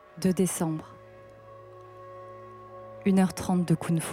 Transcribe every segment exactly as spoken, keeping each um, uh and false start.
deux décembre. une heure trente de kung-fu.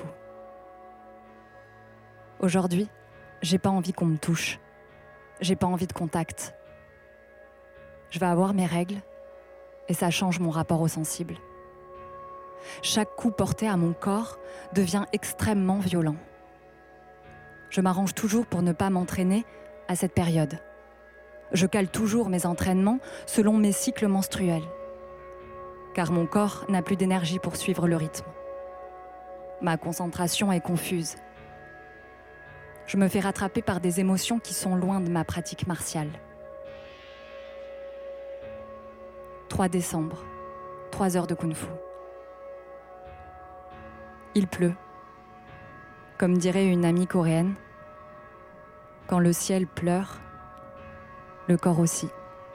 Aujourd'hui, j'ai pas envie qu'on me touche. J'ai pas envie de contact. Je vais avoir mes règles et ça change mon rapport au sensible. Chaque coup porté à mon corps devient extrêmement violent. Je m'arrange toujours pour ne pas m'entraîner à cette période. Je cale toujours mes entraînements selon mes cycles menstruels, car mon corps n'a plus d'énergie pour suivre le rythme. Ma concentration est confuse. Je me fais rattraper par des émotions qui sont loin de ma pratique martiale. trois décembre, trois heures de kung-fu. Il pleut. Comme dirait une amie coréenne, quand le ciel pleure, le corps aussi.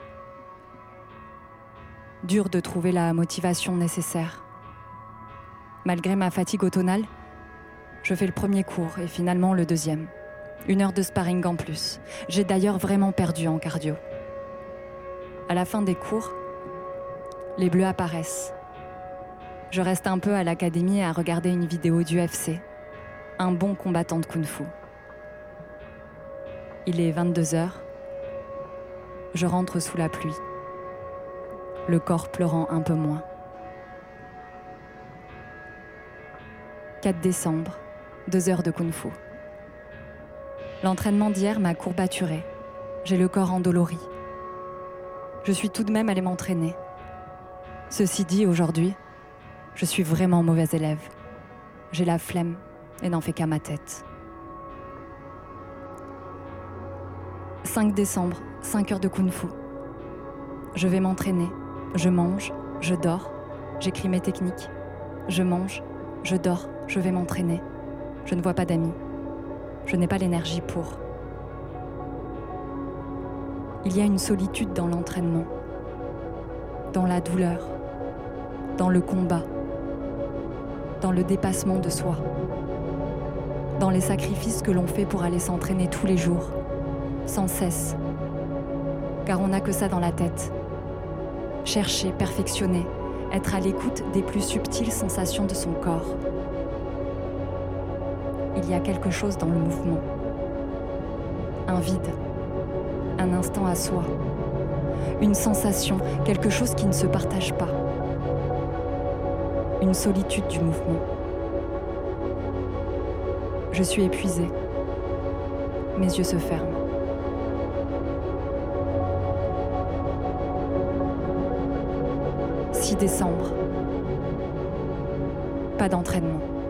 Dur de trouver la motivation nécessaire. Malgré ma fatigue automnale, je fais le premier cours et finalement le deuxième. Une heure de sparring en plus. J'ai d'ailleurs vraiment perdu en cardio. À la fin des cours, les bleus apparaissent. Je reste un peu à l'académie à regarder une vidéo d'U F C. Un bon combattant de kung-fu. Il est vingt-deux heures. Je rentre sous la pluie. Le corps pleurant un peu moins. quatre décembre, deux heures de kung-fu. L'entraînement d'hier m'a courbaturé. J'ai le corps endolori. Je suis tout de même allée m'entraîner. Ceci dit, aujourd'hui, je suis vraiment mauvais élève. J'ai la flemme et n'en fais qu'à ma tête. cinq décembre, cinq heures de kung-fu. Je vais m'entraîner. Je mange, je dors, j'écris mes techniques. Je mange, je dors, je vais m'entraîner. Je ne vois pas d'amis. Je n'ai pas l'énergie pour. Il y a une solitude dans l'entraînement, dans la douleur, dans le combat, dans le dépassement de soi, dans les sacrifices que l'on fait pour aller s'entraîner tous les jours, sans cesse, car on n'a que ça dans la tête. Chercher, perfectionner, être à l'écoute des plus subtiles sensations de son corps. Il y a quelque chose dans le mouvement. Un vide, un instant à soi, une sensation, quelque chose qui ne se partage pas. Une solitude du mouvement. Je suis épuisée. Mes yeux se ferment. six décembre. Pas d'entraînement.